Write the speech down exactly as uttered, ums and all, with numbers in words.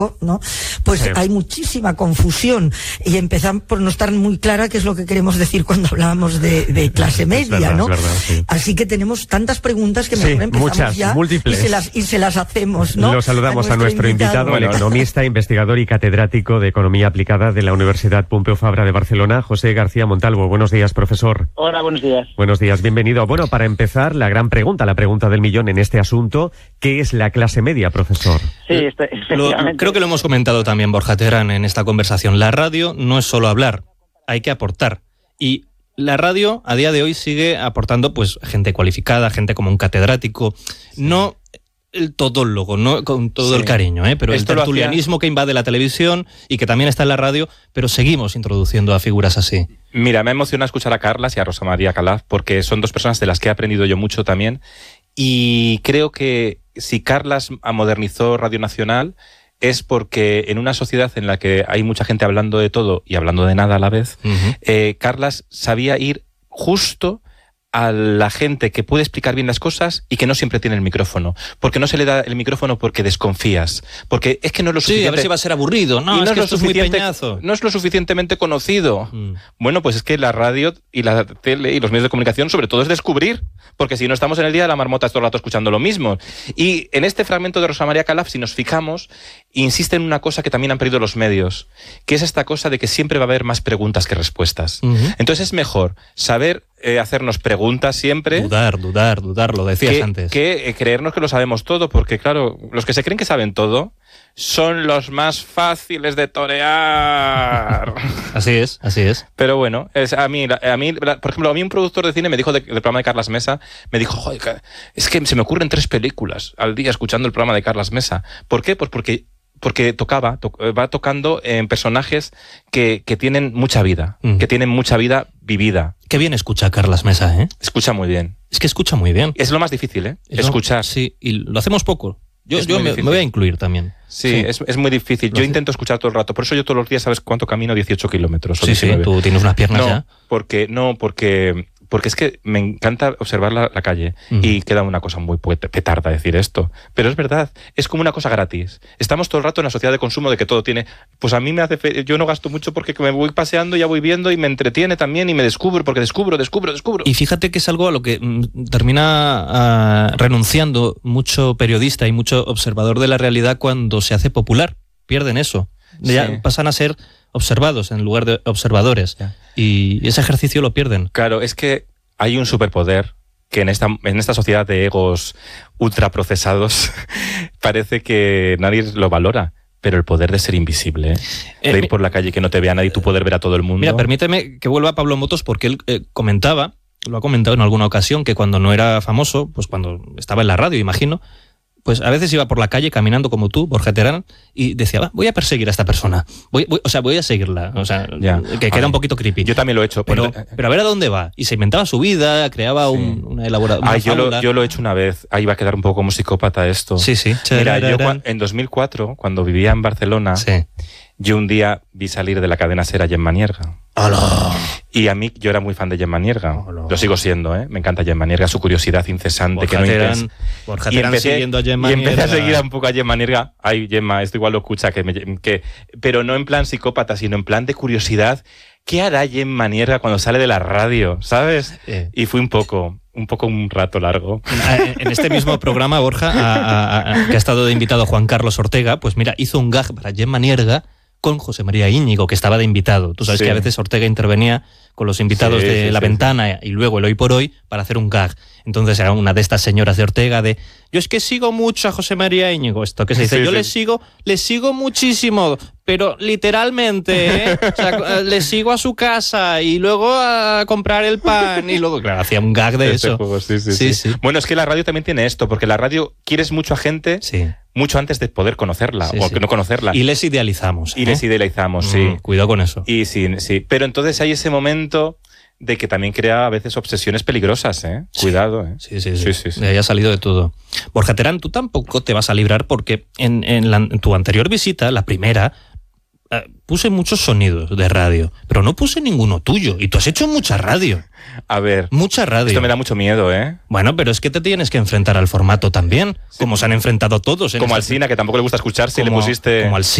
¿no? Pues sí. Hay muchísima confusión y empezamos por no estar muy clara qué es lo que queremos decir cuando hablábamos de, de clase media, verdad, ¿no? Verdad, sí. Así que tenemos tantas preguntas que mejor sí, empezamos muchas, ya múltiples. y se las y se las hacemos, ¿no? Lo saludamos a nuestro, a nuestro invitado, invitado, el economista, investigador y catedrático de Economía Aplicada de la Universidad Pompeu Fabra de Barcelona, José García Montalvo. Buenos días, profesor. Hola, buenos días. Buenos días, bienvenido. Bueno, para empezar, la gran pregunta, la pregunta del millón en este asunto, ¿qué es la clase media, profesor? Sí, este, efectivamente. Lo, creo que lo hemos comentado también, Borja Terán, en esta conversación. La radio no es solo hablar, hay que aportar. Y la radio, a día de hoy, sigue aportando pues gente cualificada, gente como un catedrático, sí. no el todólogo, no con todo sí. el cariño, ¿eh? pero Esto el tertulianismo hacía... que invade la televisión y que también está en la radio, pero seguimos introduciendo a figuras así. Mira, me emociona escuchar a Carlas y a Rosa María Calaf, porque son dos personas de las que he aprendido yo mucho también, y creo que si Carlas modernizó Radio Nacional es porque en una sociedad en la que hay mucha gente hablando de todo y hablando de nada a la vez, uh-huh. eh, Carlas sabía ir justo a la gente que puede explicar bien las cosas y que no siempre tiene el micrófono. Porque no se le da el micrófono porque desconfías. Porque es que no es lo suficiente... Sí, a ver si va a ser aburrido. No, y es no que es esto lo es muy suficiente, peñazo. No es lo suficientemente conocido. Mm. Bueno, pues es que la radio y la tele y los medios de comunicación sobre todo es descubrir. Porque si no estamos en el día de la marmota todo el rato escuchando lo mismo. Y en este fragmento de Rosa María Calaf, si nos fijamos, insiste en una cosa que también han perdido los medios, que es esta cosa de que siempre va a haber más preguntas que respuestas. Uh-huh. Entonces es mejor saber eh, hacernos preguntas siempre. Dudar, dudar, dudar, lo decías que, antes. Que eh, creernos que lo sabemos todo, porque claro, los que se creen que saben todo son los más fáciles de torear. Así es, así es. Pero bueno, es, a mí, a mí, por ejemplo, a mí un productor de cine me dijo de, del programa de Carlas Mesa, me dijo, joder, es que se me ocurren tres películas al día escuchando el programa de Carlas Mesa. ¿Por qué? Pues porque porque tocaba, to, va tocando en personajes que, que tienen mucha vida, mm. que tienen mucha vida vivida. Qué bien escucha Carlas Mesa, ¿eh? Escucha muy bien. Es que escucha muy bien. Es lo más difícil, ¿eh? Es Escuchar. Lo, sí, y lo hacemos poco. Yo, yo me, me voy a incluir también. Sí, sí. Es, es muy difícil. Lo yo sé. intento escuchar todo el rato. Por eso yo todos los días, ¿sabes cuánto camino? dieciocho kilómetros. O sí, diecinueve. Sí, tú tienes unas piernas no, ya. Porque, no, porque... Porque es que me encanta observar la, la calle uh-huh. y queda una cosa muy petarda decir esto. Pero es verdad, es como una cosa gratis. Estamos todo el rato en la sociedad de consumo de que todo tiene... Pues a mí me hace... Fe... Yo no gasto mucho porque me voy paseando, ya voy viendo y me entretiene también y me descubro, porque descubro, descubro, descubro. Y fíjate que es algo a lo que mm, termina uh, renunciando mucho periodista y mucho observador de la realidad cuando se hace popular. Pierden eso. Ya sí. pasan a ser observados en lugar de observadores. Ya. Y ese ejercicio lo pierden. Claro, es que hay un superpoder que en esta, en esta sociedad de egos ultraprocesados parece que nadie lo valora. Pero el poder de ser invisible, ¿eh? de ir por la calle y que no te vea nadie y tú poder ver a todo el mundo. Mira, permíteme que vuelva a Pablo Motos porque él eh, comentaba, lo ha comentado en alguna ocasión, que cuando no era famoso, pues cuando estaba en la radio, imagino, pues a veces iba por la calle caminando como tú, Borja Terán, y decía, va, voy a perseguir a esta persona. Voy, voy, o sea, voy a seguirla. O sea, ya. que queda Ay, un poquito creepy. Yo también lo he hecho. Pero, pero a ver a dónde va. Y se inventaba su vida, creaba sí. un, una elaboración. Ay, yo lo, yo lo he hecho una vez. Ahí va a quedar un poco como psicópata esto. Sí, sí. Mira, yo en dos mil cuatro, cuando vivía en Barcelona, sí. yo un día vi salir de la cadena SER a Gemma Nierga. ¡Hola! Y a mí, yo era muy fan de Gemma Nierga. Hola. Lo sigo siendo, ¿eh? Me encanta Gemma Nierga, su curiosidad incesante. Borja que no Terán, intens... Borja y Terán empecé, siguiendo a Gemma Y empecé Nierga. a seguir un poco a Gemma Nierga. Ay, Gemma, esto igual lo escucha, que, me, que pero no en plan psicópata, sino en plan de curiosidad. ¿Qué hará Gemma Nierga cuando sale de la radio? ¿Sabes? Eh. Y fui un poco... un poco un rato largo. En este mismo programa, Borja, a, a, a, que ha estado de invitado Juan Carlos Ortega, pues mira, hizo un gag para Gemma Nierga con José María Íñigo, que estaba de invitado. Tú sabes sí. que a veces Ortega intervenía con los invitados sí, de sí, La sí, Ventana sí. y luego el Hoy por Hoy para hacer un gag. Entonces era una de estas señoras de Ortega de yo es que sigo mucho a José María Íñigo, esto que se dice, sí, yo sí. le sigo, le sigo muchísimo, pero literalmente, ¿eh? O sea, le sigo a su casa y luego a comprar el pan y luego, claro, hacía un gag de este eso. Juego, sí, sí, sí, sí. sí. Bueno, es que la radio también tiene esto, porque la radio quieres mucho a gente sí. mucho antes de poder conocerla sí, o sí. no conocerla. Y les idealizamos. Y ¿eh? les idealizamos, sí. Mm, cuidado con eso. Y sí, sí. Pero entonces hay ese momento de que también crea a veces obsesiones peligrosas, ¿eh? Sí. Cuidado, ¿eh? Sí, sí, sí. sí, sí, sí. De ahí ha salido de todo. Borja Terán, tú tampoco te vas a librar porque en, en, la, en tu anterior visita, la primera, eh, puse muchos sonidos de radio, pero no puse ninguno tuyo. Y tú has hecho mucha radio. A ver. Mucha radio. Esto me da mucho miedo, ¿eh? Bueno, pero es que te tienes que enfrentar al formato también, sí. Como se han enfrentado todos. En como esta... al Sina, que tampoco le gusta escuchar si como, le pusiste... Como al